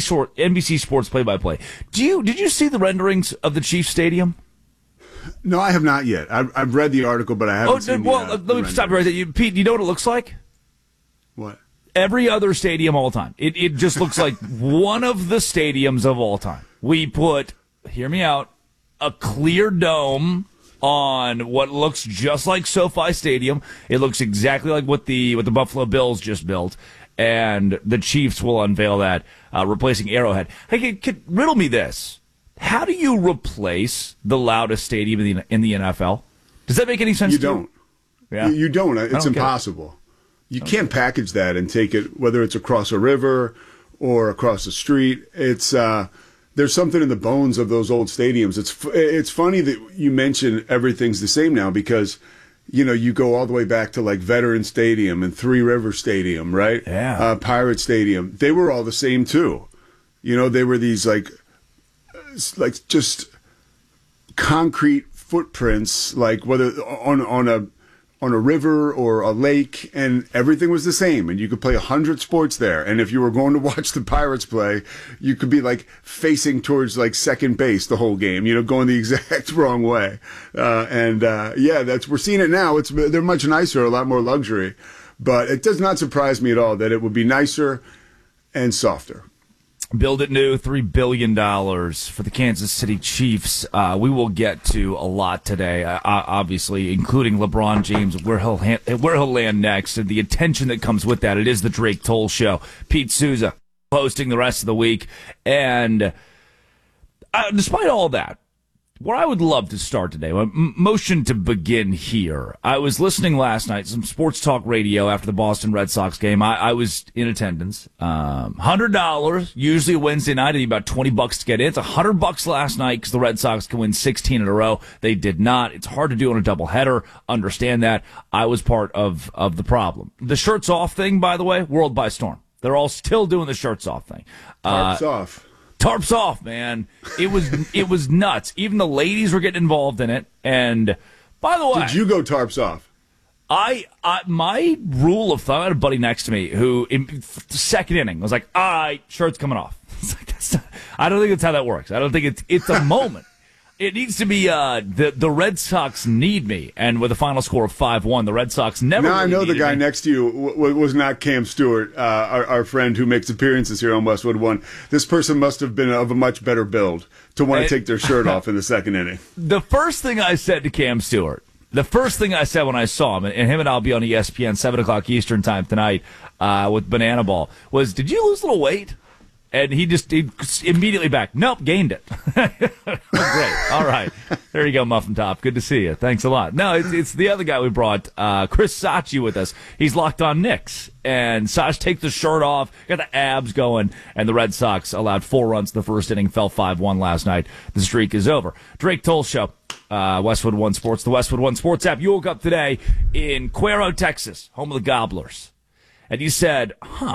NBC Sports play-by-play. Did you see the renderings of the Chiefs Stadium? No, I have not yet. I've read the article, but I haven't seen let me stop you right there. Pete, do you know what it looks like? What? Every other stadium all time. It just looks like one of the stadiums of all time. We put, hear me out, a clear dome on what looks just like SoFi Stadium. It looks exactly like what the Buffalo Bills just built, and the Chiefs will unveil that, replacing Arrowhead. Hey, riddle me this: how do you replace the loudest stadium in the NFL? Does that make any sense? You to don't. You? Yeah. You don't. It's impossible. You can't package that and take it, whether it's across a river or across the street. It's there's something in the bones of those old stadiums. It's funny that you mention everything's the same now, because you go all the way back to like Veteran Stadium and Three River Stadium, right? Yeah. Pirate Stadium. They were all the same too. They were these like just concrete footprints, like whether on a river or a lake, and everything was the same, and you could play 100 sports there. And if you were going to watch the Pirates play, you could be like facing towards like second base the whole game, going the exact wrong way. We're seeing it now. They're much nicer, a lot more luxury, but it does not surprise me at all that it would be nicer and softer. Build it new, $3 billion for the Kansas City Chiefs. We will get to a lot today, obviously, including LeBron James, where he'll land next, and the attention that comes with that. It is the Drake Toll Show. Pete Souza hosting the rest of the week. And despite all that, where I would love to start today, motion to begin here. I was listening last night, some sports talk radio after the Boston Red Sox game. I was in attendance. $100, usually a Wednesday night, it'd be about $20 to get in. It's $100 last night because the Red Sox can win 16 in a row. They did not. It's hard to do on a doubleheader. Understand that. I was part of the problem. The shirts off thing, by the way, world by storm. They're all still doing the shirts off thing. Tarps off. Tarps off, man. It was nuts. Even the ladies were getting involved in it. And by the way, did you go tarps off? My rule of thumb, I had a buddy next to me who in the second inning was like, all right, shirt's coming off. It's like, I don't think that's how that works. I don't think it's a moment. It needs to be the Red Sox need me, and with a final score of 5-1, the Red Sox never. Now really I know the guy me. next to you was not Cam Stewart, our friend who makes appearances here on Westwood One. This person must have been of a much better build to want to take their shirt off in the second inning. The first thing I said to Cam Stewart, the first thing I said when I saw him, and him and I'll be on ESPN 7:00 Eastern time tonight with Banana Ball, was, "Did you lose a little weight?" And he immediately back. Nope, gained it. Great. All right. There you go, Muffin Top. Good to see you. Thanks a lot. No, it's the other guy we brought, Chris Sachi, with us. He's locked on Knicks. And Sach takes the shirt off, got the abs going, and the Red Sox allowed 4 runs in the first inning, fell 5-1 last night. The streak is over. Drake Toll Show, Westwood One Sports, the Westwood One Sports app. You woke up today in Cuero, Texas, home of the Gobblers. And you said,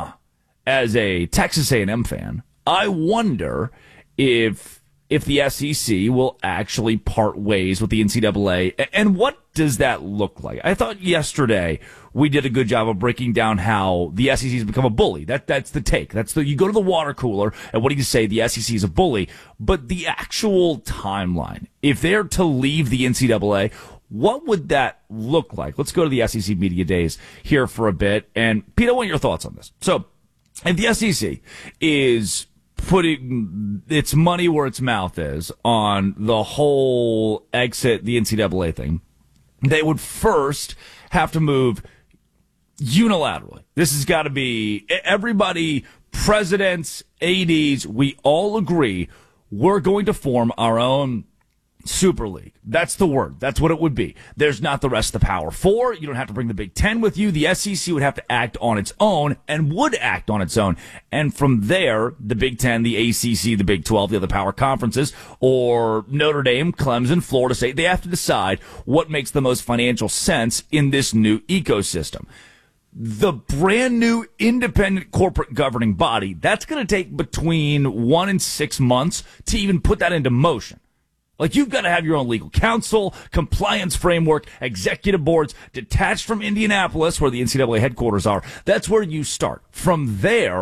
as a Texas A&M fan, I wonder if the SEC will actually part ways with the NCAA, and what does that look like? I thought yesterday we did a good job of breaking down how the SEC has become a bully. That's the take. You go to the water cooler, and what do you say? The SEC is a bully. But the actual timeline, if they're to leave the NCAA, what would that look like? Let's go to the SEC Media Days here for a bit. And, Pete, I want your thoughts on this. So, if the SEC is putting its money where its mouth is on the whole exit the NCAA thing, they would first have to move unilaterally. This has got to be everybody, presidents, ADs, we all agree we're going to form our own Super League. That's the word. That's what it would be. There's not the rest of the Power Four. You don't have to bring the Big Ten with you. The SEC would have to act on its own and would act on its own. And from there, the Big Ten, the ACC, the Big 12, the other power conferences, or Notre Dame, Clemson, Florida State, they have to decide what makes the most financial sense in this new ecosystem. The brand new independent corporate governing body, that's going to take between 1 and 6 months to even put that into motion. Like, you've got to have your own legal counsel, compliance framework, executive boards, detached from Indianapolis, where the NCAA headquarters are. That's where you start. From there,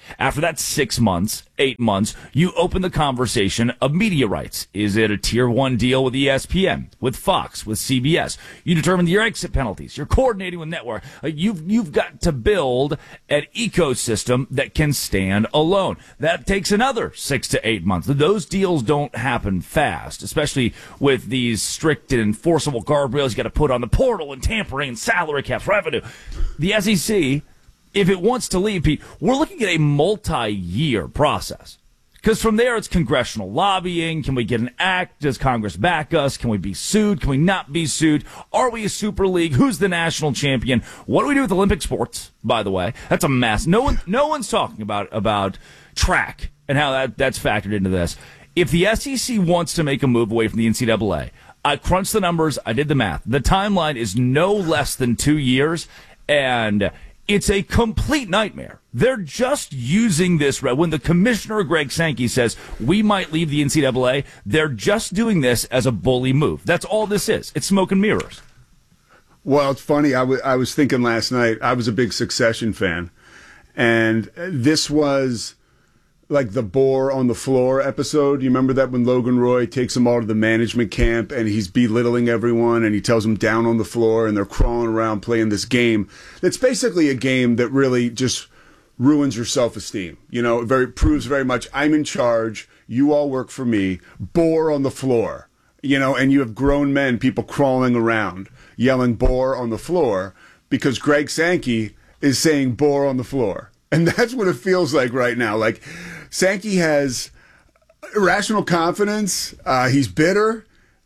After that 6 months, 8 months, you open the conversation of media rights. Is it a tier 1 deal with ESPN, with Fox, with CBS? You determine your exit penalties. You're coordinating with network. You've got to build an ecosystem that can stand alone. That takes another 6 to 8 months. Those deals don't happen fast, especially with these strict and enforceable guardrails you got to put on the portal and tampering and salary caps, revenue. The SEC, if it wants to leave, Pete, we're looking at a multi-year process. Because from there, it's congressional lobbying. Can we get an act? Does Congress back us? Can we be sued? Can we not be sued? Are we a super league? Who's the national champion? What do we do with Olympic sports, by the way? That's a mess. No one's talking about track and how that's factored into this. If the SEC wants to make a move away from the NCAA, I crunched the numbers. I did the math. The timeline is no less than 2 years, and it's a complete nightmare. They're just using this. When the commissioner, Greg Sankey, says we might leave the NCAA, they're just doing this as a bully move. That's all this is. It's smoke and mirrors. Well, it's funny. I was thinking last night, I was a big Succession fan, and this was like the Boar on the Floor episode. You remember that when Logan Roy takes them all to the management camp and he's belittling everyone and he tells them down on the floor and they're crawling around playing this game. That's basically a game that really just ruins your self-esteem. You know, proves very much I'm in charge. You all work for me. Boar on the floor. You know, and you have grown men, people crawling around yelling Boar on the floor because Greg Sankey is saying Boar on the floor. And that's what it feels like right now. Like, Sankey has irrational confidence, he's bitter,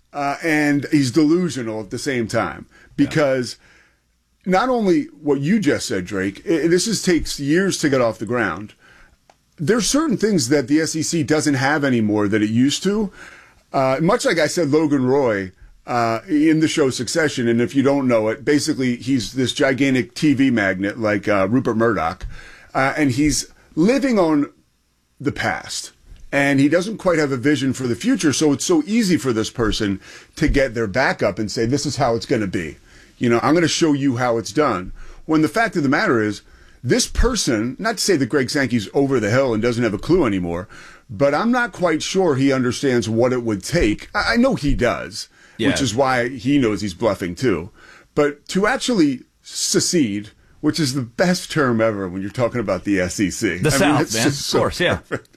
and he's delusional at the same time. Because not only what you just said, Drake, this takes years to get off the ground. There's certain things that the SEC doesn't have anymore that it used to. Much like I said, Logan Roy in the show Succession, and if you don't know it, basically he's this gigantic TV magnate like Rupert Murdoch, and he's living on the past, and he doesn't quite have a vision for the future, so it's so easy for this person to get their back up and say, this is how it's going to be. You know, I'm going to show you how it's done. When the fact of the matter is, this person, not to say that Greg Sankey's over the hill and doesn't have a clue anymore, but I'm not quite sure he understands what it would take. I know he does, which is why he knows he's bluffing too. But to actually secede, which is the best term ever when you're talking about the SEC. The South, man. Of course, yeah.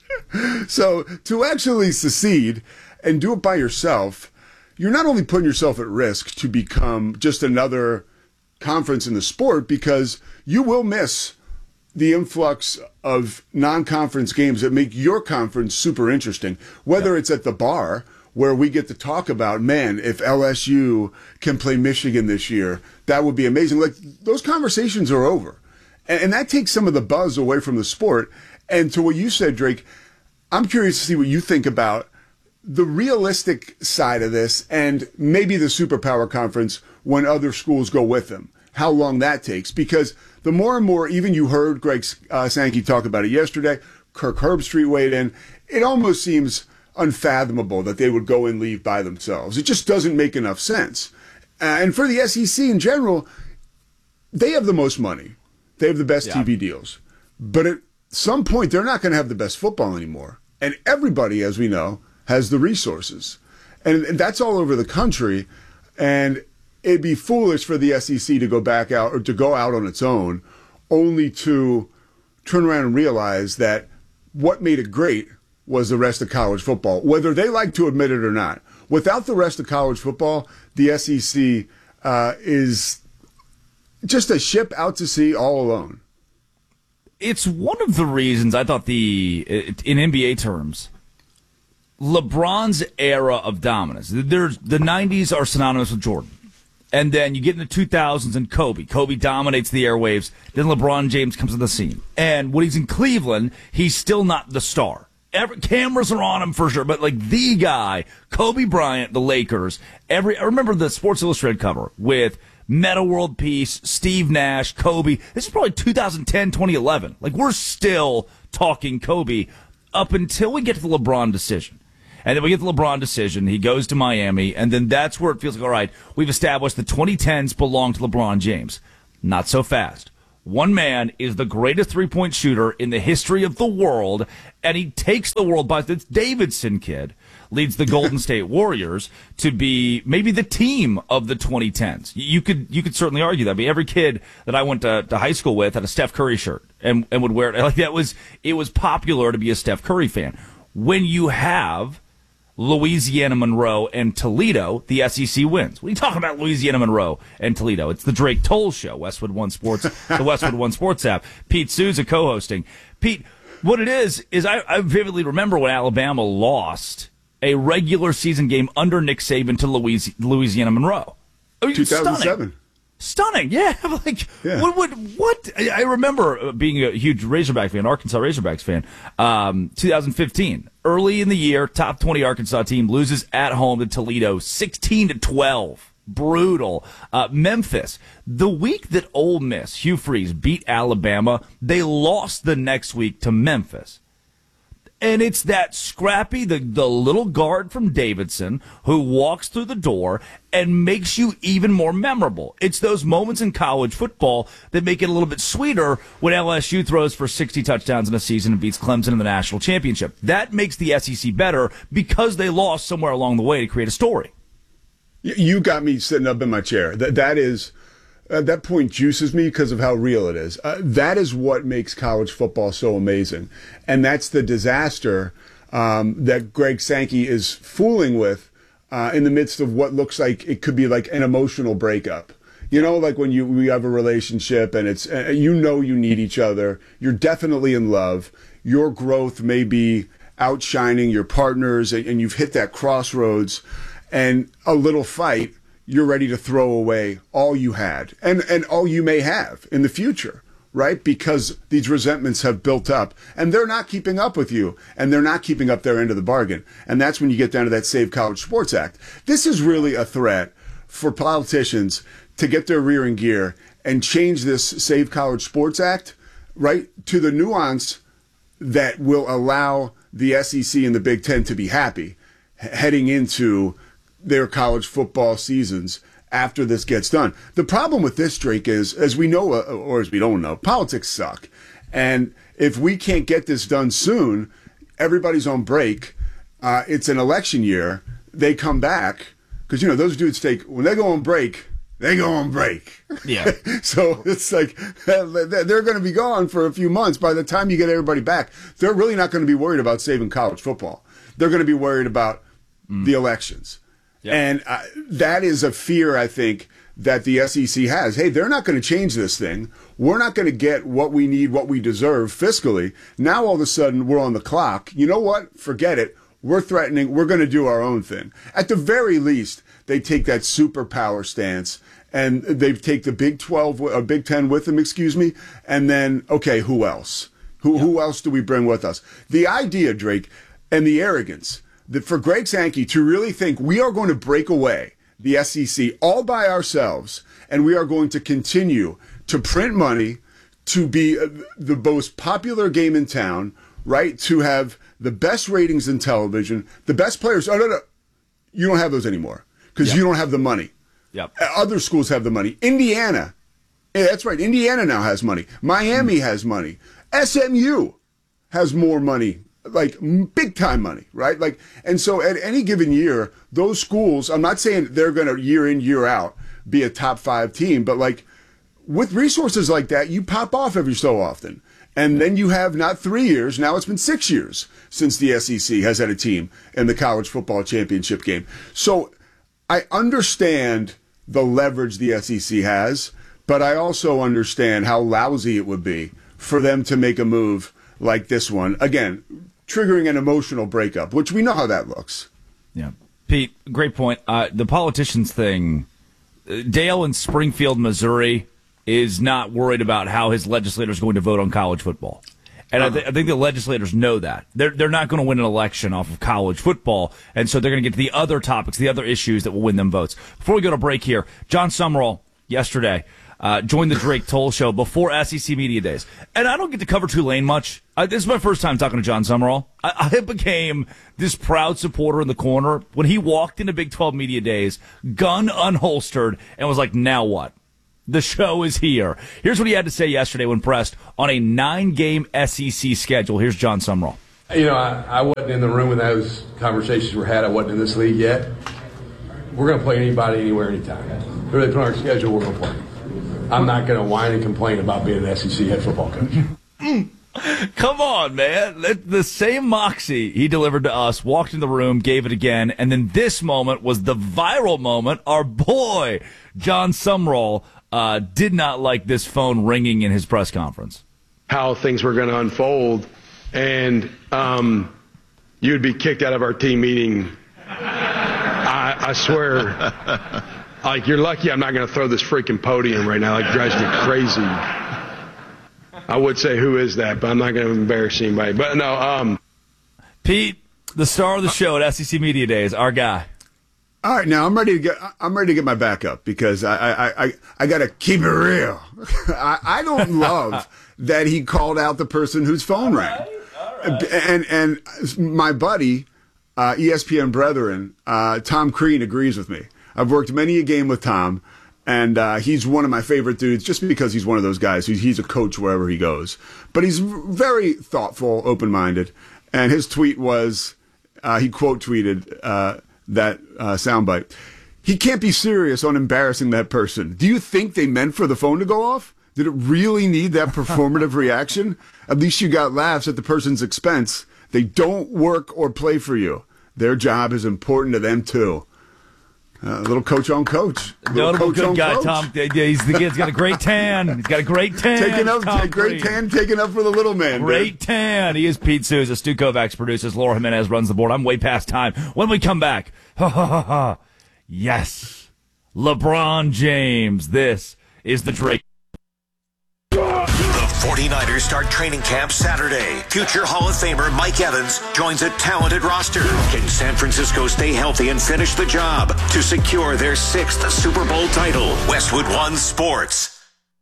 So to actually secede and do it by yourself, you're not only putting yourself at risk to become just another conference in the sport, because you will miss the influx of non-conference games that make your conference super interesting, whether it's at the bar where we get to talk about, man, if LSU can play Michigan this year, that would be amazing. Like, those conversations are over. And that takes some of the buzz away from the sport. And to what you said, Drake, I'm curious to see what you think about the realistic side of this and maybe the superpower conference when other schools go with them, how long that takes. Because the more and more, even you heard Greg Sankey talk about it yesterday, Kirk Herbstreit weighed in, it almost seems unfathomable that they would go and leave by themselves. It just doesn't make enough sense. And for the SEC in general, they have the most money. They have the best TV deals. But at some point, they're not going to have the best football anymore. And everybody, as we know, has the resources. And that's all over the country. And it'd be foolish for the SEC to go back out or to go out on its own, only to turn around and realize that what made it great was the rest of college football, whether they like to admit it or not. Without the rest of college football, the SEC is just a ship out to sea all alone. It's one of the reasons I thought in NBA terms, LeBron's era of dominance, the 90s are synonymous with Jordan. And then you get into 2000s and Kobe. Kobe dominates the airwaves. Then LeBron James comes on the scene. And when he's in Cleveland, he's still not the star. Cameras are on him for sure, but like the guy, Kobe Bryant, the Lakers. I remember the Sports Illustrated cover with Meta World Peace, Steve Nash, Kobe. This is probably 2010, 2011. Like, we're still talking Kobe up until we get to the LeBron decision. And then we get the LeBron decision. He goes to Miami, and then that's where it feels like, all right, we've established the 2010s belong to LeBron James. Not so fast. One man is the greatest three-point shooter in the history of the world, and he takes the world by this Davidson kid, leads the Golden State Warriors to be maybe the team of the 2010s. You could certainly argue that. I mean, every kid that I went to high school with had a Steph Curry shirt and would wear it. Like it was popular to be a Steph Curry fan. When you have Louisiana Monroe and Toledo, the SEC wins. What are you talking about, Louisiana Monroe and Toledo? It's the Drake Toll Show, Westwood One Sports, the Westwood One Sports app. Pete Souza co-hosting. Pete, what it is I vividly remember when Alabama lost a regular season game under Nick Saban to Louisiana Monroe. I mean, 2007. Stunning, yeah. Like, yeah. What? I remember being a huge Razorback fan, Arkansas Razorbacks fan. 2015, early in the year, top 20 Arkansas team loses at home to Toledo, 16-12. Brutal. Memphis, the week that Ole Miss, Hugh Freeze, beat Alabama, they lost the next week to Memphis. And it's that scrappy, the little guard from Davidson who walks through the door and makes you even more memorable. It's those moments in college football that make it a little bit sweeter when LSU throws for 60 touchdowns in a season and beats Clemson in the national championship. That makes the SEC better because they lost somewhere along the way to create a story. You got me sitting up in my chair. That point juices me because of how real it is. That is what makes college football so amazing. And that's the disaster that Greg Sankey is fooling with in the midst of what looks like it could be like an emotional breakup. You know, like when we have a relationship and it's you need each other. You're definitely in love. Your growth may be outshining your partners and you've hit that crossroads and a little fight. You're ready to throw away all you had and all you may have in the future, right? Because these resentments have built up and they're not keeping up with you and they're not keeping up their end of the bargain. And that's when you get down to that Save College Sports Act. This is really a threat for politicians to get their rear in gear and change this Save College Sports Act, right, to the nuance that will allow the SEC and the Big Ten to be happy heading into their college football seasons after this gets done. The problem with this, Drake, is, as we know, or as we don't know, politics suck. And if we can't get this done soon, everybody's on break. It's an election year. They come back because, those dudes when they go on break, they go on break. Yeah. So it's like they're going to be gone for a few months. By the time you get everybody back, they're really not going to be worried about saving college football. They're going to be worried about the elections. Yep. And that is a fear, I think, that the SEC has. Hey, they're not going to change this thing. We're not going to get what we need, what we deserve fiscally. Now, all of a sudden, we're on the clock. You know what? Forget it. We're threatening. We're going to do our own thing. At the very least, they take that superpower stance, and they take the Big 12, or Big 10 with them, and then, okay, who else? Who else do we bring with us? The idea, Drake, and the arrogance, that for Greg Sankey to really think we are going to break away the SEC all by ourselves and we are going to continue to print money, to be the most popular game in town, right? To have the best ratings in television, the best players. Oh, no. You don't have those anymore because you don't have the money. Yep. Other schools have the money. Indiana. Yeah, that's right. Indiana now has money. Miami has money. SMU has more money. Like big time money, right? Like, and so at any given year, those schools, I'm not saying they're going to year in, year out be a top 5 team, but like with resources like that, you pop off every so often. And then you have not 3 years, now it's been 6 years since the SEC has had a team in the college football championship game. So I understand the leverage the SEC has, but I also understand how lousy it would be for them to make a move like this one. Again, triggering an emotional breakup, which we know how that looks. Yeah. Pete, great point. The politicians thing, Dale in Springfield, Missouri, is not worried about how his legislators are going to vote on college football. And I think the legislators know that. They're not going to win an election off of college football, and so they're going to get to the other topics, the other issues that will win them votes. Before we go to break here, John Summerall, yesterday, joined the Drake Toll Show before SEC Media Days. And I don't get to cover Tulane much. This is my first time talking to John Summerall. I became this proud supporter in the corner when he walked into Big 12 Media Days, gun unholstered, and was like, now what? The show is here. Here's what he had to say yesterday when pressed on a 9-game SEC schedule. Here's John Sumrall. You know, I wasn't in the room when those conversations were had. I wasn't in this league yet. We're going to play anybody, anywhere, anytime. Who they put on our schedule, we're going to play. I'm not going to whine and complain about being an SEC head football coach. Come on, man. The same moxie he delivered to us, walked in the room, gave it again, and then this moment was the viral moment. Our boy, John Sumrall, did not like this phone ringing in his press conference. How things were going to unfold, and you'd be kicked out of our team meeting. I swear, like, you're lucky I'm not going to throw this freaking podium right now. Like, it drives me crazy. I would say who is that, but I'm not going to embarrass anybody. But no, Pete, the star of the show at SEC Media Days, our guy. All right, now I'm ready to get my back up because I got to keep it real. I don't love that he called out the person whose phone rang. All right. And my buddy, ESPN brethren, Tom Crean, agrees with me. I've worked many a game with Tom, and he's one of my favorite dudes just because he's one of those guys. He's a coach wherever he goes. But he's very thoughtful, open-minded, and his tweet was, he quote tweeted that soundbite. He can't be serious on embarrassing that person. Do you think they meant for the phone to go off? Did it really need that performative reaction? At least you got laughs at the person's expense. They don't work or play for you. Their job is important to them, too. A little coach on coach. Notable good guy, coach. Tom. He's the kid's got a great tan. He's got a great tan. Taking up for the little man. Great tan. He is Pete Souza. Stu Kovacs produces. Laura Jimenez runs the board. I'm way past time. When we come back, yes, LeBron James. This is the Drake. The 49ers start training camp Saturday. Future Hall of Famer Mike Evans joins a talented roster. Can San Francisco stay healthy and finish the job to secure their 6th Super Bowl title? Westwood One Sports.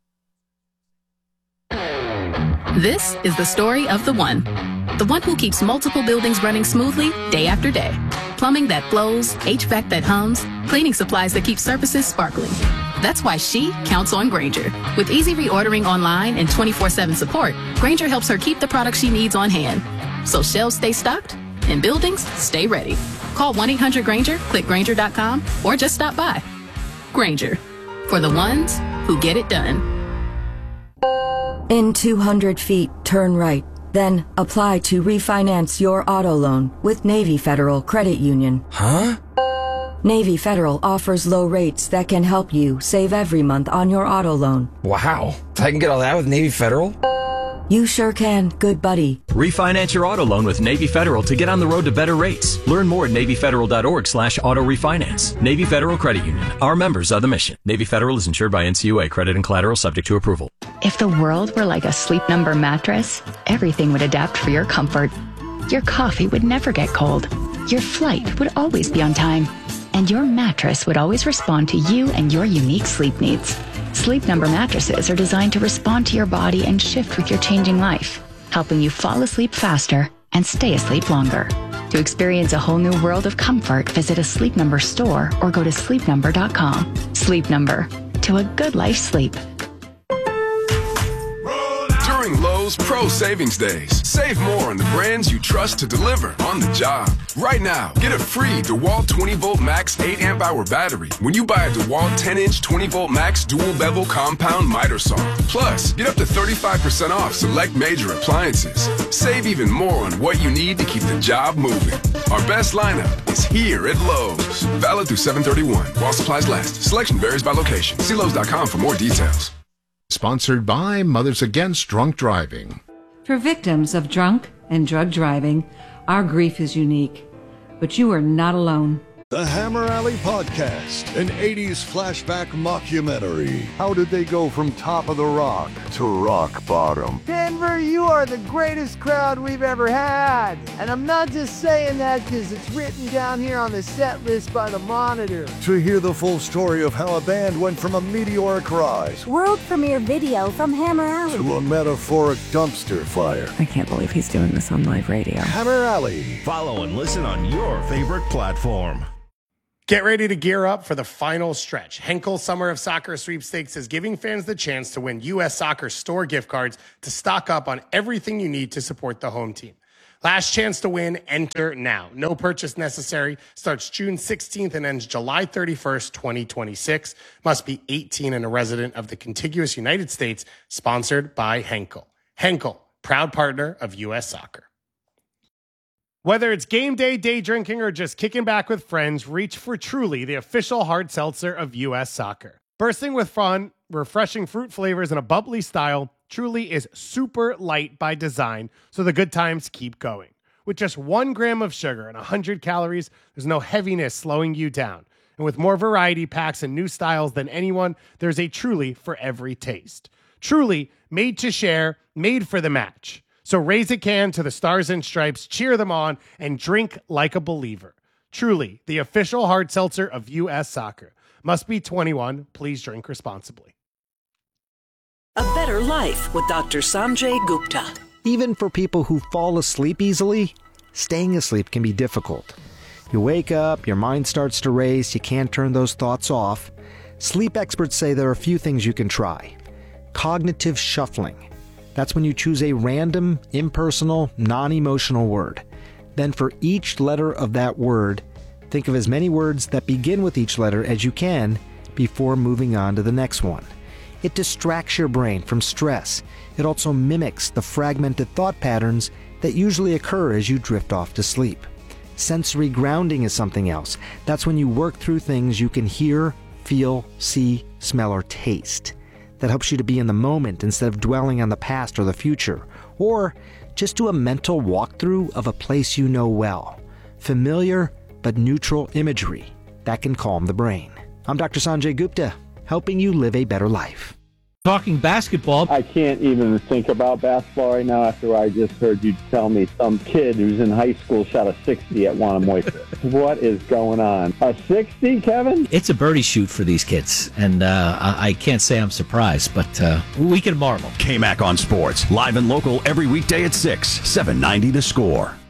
This is the story of the one who keeps multiple buildings running smoothly day after day. Plumbing that flows, HVAC that hums, cleaning supplies that keep surfaces sparkling. That's why she counts on Grainger. With easy reordering online and 24/7 support, Grainger helps her keep the products she needs on hand. So shelves stay stocked and buildings stay ready. Call 1-800-GRAINGER, click Grainger.com, or just stop by. Grainger, for the ones who get it done. In 200 feet, turn right. Then apply to refinance your auto loan with Navy Federal Credit Union. Huh? Navy Federal offers low rates that can help you save every month on your auto loan. Wow. I can get all that with Navy Federal? You sure can, good buddy. Refinance your auto loan with Navy Federal to get on the road to better rates. Learn more at NavyFederal.org/auto refinance. Navy Federal Credit Union. Our members are the mission. Navy Federal is insured by NCUA. Credit and collateral subject to approval. If the world were like a Sleep Number mattress, everything would adapt for your comfort. Your coffee would never get cold. Your flight would always be on time. And your mattress would always respond to you and your unique sleep needs. Sleep Number mattresses are designed to respond to your body and shift with your changing life, helping you fall asleep faster and stay asleep longer. To experience a whole new world of comfort, visit a Sleep Number store or go to sleepnumber.com. Sleep Number, to a good life sleep. During Lowe's Pro Savings Days, save more on the brands you trust to deliver on the job. Right now, get a free DeWalt 20-volt max 8-amp-hour battery when you buy a DeWalt 10-inch 20-volt max dual-bevel compound miter saw. Plus, get up to 35% off select major appliances. Save even more on what you need to keep the job moving. Our best lineup is here at Lowe's. Valid through 7/31 while supplies last. Selection varies by location. See Lowe's.com for more details. Sponsored by Mothers Against Drunk Driving. For victims of drunk and drug driving, our grief is unique, but you are not alone. The Hammer Alley Podcast, an 80s flashback mockumentary. How did they go from top of the rock to rock bottom? Denver, you are the greatest crowd we've ever had. And I'm not just saying that because it's written down here on the set list by the Monitor. To hear the full story of how a band went from a meteoric rise, world premiere video from Hammer Alley, to a metaphoric dumpster fire. I can't believe he's doing this on live radio. Hammer Alley. Follow and listen on your favorite platform. Get ready to gear up for the final stretch. Henkel Summer of Soccer Sweepstakes is giving fans the chance to win U.S. Soccer store gift cards to stock up on everything you need to support the home team. Last chance to win, enter now. No purchase necessary. Starts June 16th and ends July 31st, 2026. Must be 18 and a resident of the contiguous United States. Sponsored by Henkel. Henkel, proud partner of U.S. Soccer. Whether it's game day, day drinking, or just kicking back with friends, reach for Truly, the official hard seltzer of U.S. Soccer. Bursting with fun, refreshing fruit flavors, and a bubbly style, Truly is super light by design, so the good times keep going. With just 1 gram of sugar and 100 calories, there's no heaviness slowing you down. And with more variety packs and new styles than anyone, there's a Truly for every taste. Truly, made to share, made for the match. So raise a can to the Stars and Stripes, cheer them on, and drink like a believer. Truly, the official hard seltzer of U.S. Soccer. Must be 21. Please drink responsibly. A better life with Dr. Sanjay Gupta. Even for people who fall asleep easily, staying asleep can be difficult. You wake up, your mind starts to race, you can't turn those thoughts off. Sleep experts say there are a few things you can try. Cognitive shuffling. That's when you choose a random, impersonal, non-emotional word. Then for each letter of that word, think of as many words that begin with each letter as you can before moving on to the next one. It distracts your brain from stress. It also mimics the fragmented thought patterns that usually occur as you drift off to sleep. Sensory grounding is something else. That's when you work through things you can hear, feel, see, smell, or taste. That helps you to be in the moment instead of dwelling on the past or the future. Or just do a mental walkthrough of a place you know well. Familiar but neutral imagery that can calm the brain. I'm Dr. Sanjay Gupta, helping you live a better life. Talking basketball. I can't even think about basketball right now after I just heard you tell me some kid who's in high school shot a 60 at Wanamaoisa. What is going on? A 60, Kevin? It's a birdie shoot for these kids, and I can't say I'm surprised, but we can marvel. KMAC on Sports, live and local every weekday at 6, 790 The Score.